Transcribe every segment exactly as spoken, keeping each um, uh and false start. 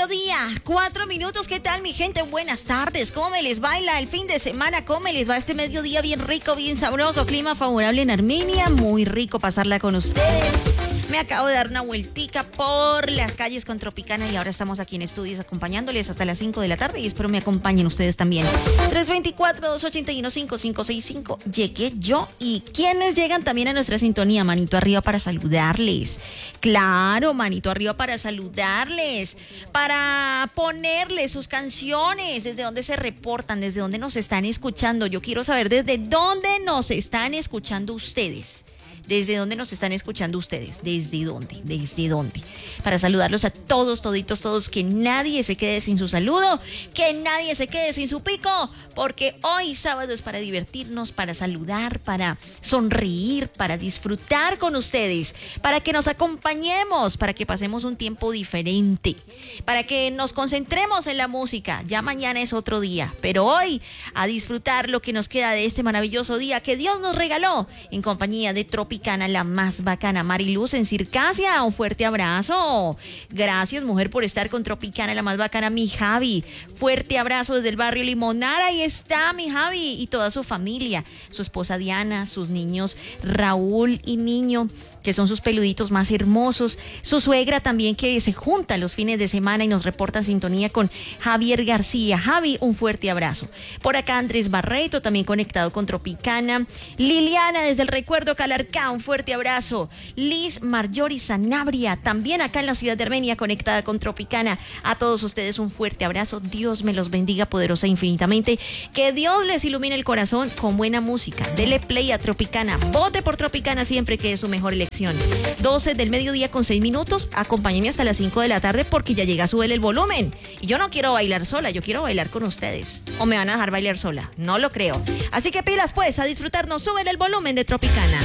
mediodía, cuatro minutos. ¿Qué tal, mi gente? Buenas tardes. ¿Cómo me les baila el fin de semana? ¿Cómo me les va este mediodía? Bien rico, bien sabroso. Clima favorable en Armenia. Muy rico pasarla con ustedes. Me acabo de dar una vueltica por las calles con Tropicana y ahora estamos aquí en estudios acompañándoles hasta las cinco de la tarde y espero me acompañen ustedes también. tres dos cuatro, dos ocho uno, cinco cinco seis cinco. Llegué yo y quienes llegan también a nuestra sintonía, manito arriba para saludarles. Claro, manito arriba para saludarles, para ponerles sus canciones, desde dónde se reportan, desde dónde nos están escuchando. Yo quiero saber desde dónde nos están escuchando ustedes. ¿Desde dónde nos están escuchando ustedes? ¿Desde dónde? ¿Desde dónde? Para saludarlos a todos, toditos, todos, que nadie se quede sin su saludo, que nadie se quede sin su pico, porque hoy sábado es para divertirnos, para saludar, para sonreír, para disfrutar con ustedes, para que nos acompañemos, para que pasemos un tiempo diferente, para que nos concentremos en la música. Ya mañana es otro día, pero hoy a disfrutar lo que nos queda de este maravilloso día que Dios nos regaló en compañía de Tropicana. Tropicana, la más bacana. Mariluz en Circasia, un fuerte abrazo. Gracias, mujer, por estar con Tropicana, la más bacana. Mi Javi, fuerte abrazo desde el barrio Limonara. Ahí está mi Javi y toda su familia, su esposa Diana, sus niños Raúl y Niño, que son sus peluditos más hermosos. Su suegra también, que se junta los fines de semana y nos reporta sintonía con Javier García. Javi, un fuerte abrazo. Por acá Andrés Barreto, también conectado con Tropicana. Liliana desde el Recuerdo Calarcá, un fuerte abrazo. Liz Marjorie Sanabria, también acá en la ciudad de Armenia, conectada con Tropicana. A todos ustedes un fuerte abrazo. Dios me los bendiga poderosa e infinitamente. Que Dios les ilumine el corazón con buena música. Dele play a Tropicana. Vote por Tropicana siempre, que es su mejor elección. doce del mediodía con seis minutos. Acompáñenme hasta las cinco de la tarde porque ya llega a subir el volumen. Y yo no quiero bailar sola, yo quiero bailar con ustedes. ¿O me van a dejar bailar sola? No lo creo. Así que pilas pues, a disfrutarnos. Súbele el volumen de Tropicana.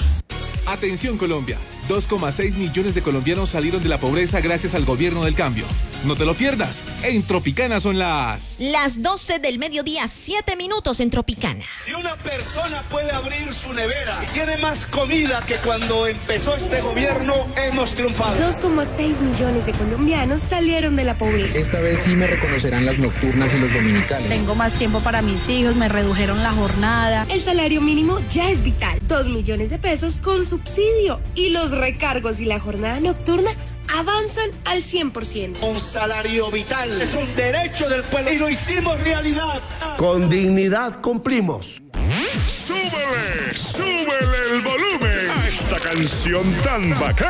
Atención Colombia, dos coma seis millones de colombianos salieron de la pobreza gracias al gobierno del cambio. No te lo pierdas, en Tropicana son las... Las doce del mediodía, siete minutos en Tropicana. Si una persona puede abrir su nevera y tiene más comida que cuando empezó este gobierno, hemos triunfado. dos coma seis millones de colombianos salieron de la pobreza. Esta vez sí me reconocerán las nocturnas y los dominicales. Tengo más tiempo para mis hijos, me redujeron la jornada. El salario mínimo ya es vital, dos millones de pesos con subsidio y los recargos y la jornada nocturna avanzan al cien por ciento. Un salario vital es un derecho del pueblo y lo hicimos realidad. Con dignidad cumplimos. ¡Súbele! ¡Súbele el volumen a esta canción tan bacana!